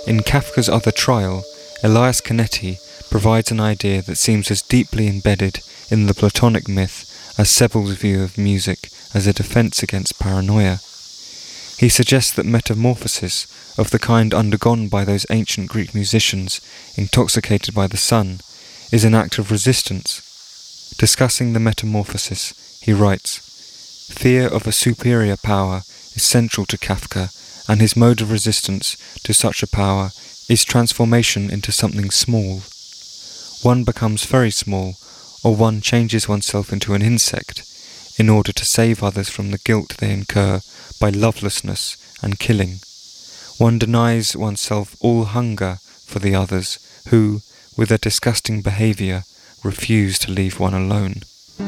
In Kafka's Other Trial, Elias Canetti provides an idea that seems as deeply embedded in the Platonic myth as Sebel's view of music as a defense against paranoia. He suggests that metamorphosis of the kind undergone by those ancient Greek musicians intoxicated by the sun is an act of resistance. Discussing the metamorphosis, he writes, "Fear of a superior power is central to Kafka, and his mode of resistance to such a power is transformation into something small. One becomes very small, or one changes oneself into an insect, in order to save others from the guilt they incur by lovelessness and killing. One denies oneself all hunger for the others who, with their disgusting behaviour, refuse to leave one alone."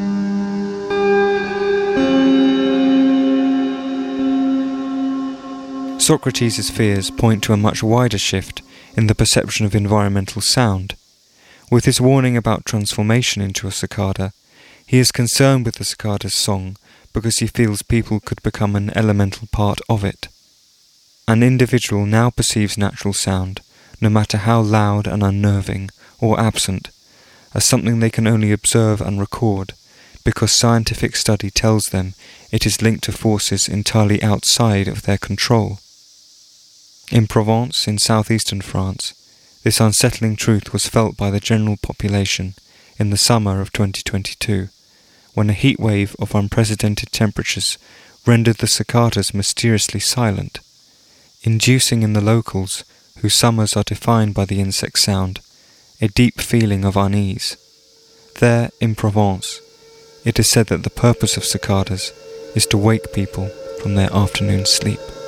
Socrates' fears point to a much wider shift in the perception of environmental sound. With his warning about transformation into a cicada, he is concerned with the cicada's song because he feels people could become an elemental part of it. An individual now perceives natural sound, no matter how loud and unnerving or absent, as something they can only observe and record, because scientific study tells them it is linked to forces entirely outside of their control. In Provence, in southeastern France, this unsettling truth was felt by the general population in the summer of 2022, when a heat wave of unprecedented temperatures rendered the cicadas mysteriously silent, inducing in the locals, whose summers are defined by the insect sound, a deep feeling of unease. There, in Provence, it is said that the purpose of cicadas is to wake people from their afternoon sleep.